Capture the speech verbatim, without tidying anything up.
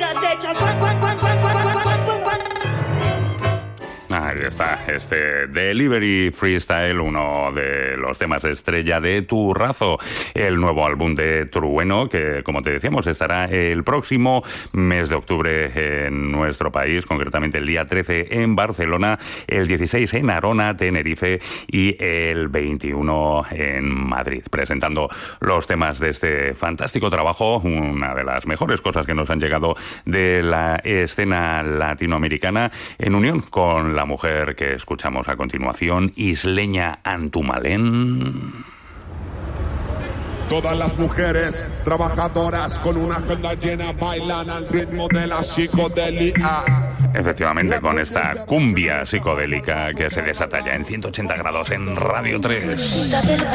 Ahí está, este Delivery Freestyle, uno de los temas estrella de Turrazo, el nuevo álbum de Trueno, que, como te decíamos, estará el próximo mes de octubre en nuestro país, concretamente el día trece en Barcelona, el dieciséis en Arona, Tenerife y el veintiuno en Madrid, presentando los temas de este fantástico trabajo, una de las mejores cosas que nos han llegado de la escena latinoamericana, en unión con la mujer que escuchamos a continuación, Isleña Antumalén. Todas las mujeres trabajadoras con una agenda llena bailan al ritmo de la psicodelia. Efectivamente, con esta cumbia psicodélica que se desata ya en ciento ochenta grados en Radio tres.